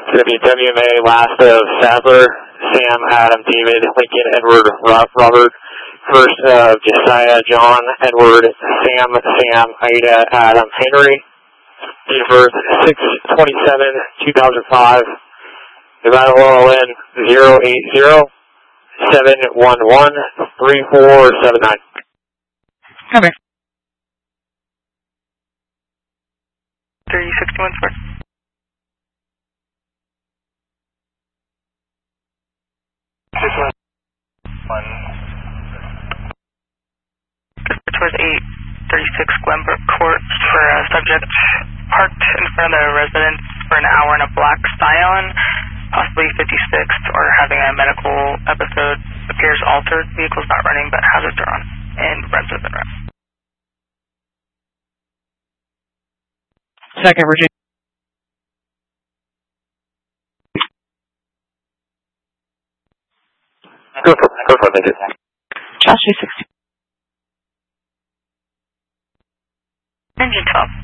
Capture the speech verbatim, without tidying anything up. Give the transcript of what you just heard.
It's going to be W M A, last of Sadler, Sam, Adam, David, Lincoln, Edward, Robert. First of Josiah, John, Edward, Sam, Sam, Ida, Adam, Henry. Date of birth six twenty-seven two thousand five. The battle will in zero eight zero seven one one three four seven nine. Okay. three sixty-one, sir. One. This was eight thirty-six Glenbrook Court for a subject parked in front of the residence for an hour in a black Scion, possibly fifty-six, or having a medical episode. Appears altered. Vehicle's not running, but hazards are on, and rents have been run. Second, Virginia. Go for it. Go for it. Thank you. Josh, three sixty. Engine top.